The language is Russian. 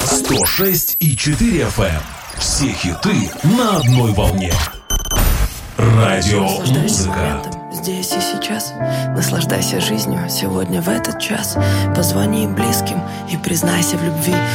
106,4 FM. Все хиты на одной волне. Радиомузыка. Здесь и сейчас. Наслаждайся жизнью сегодня в этот час. Позвони близким и признайся в любви.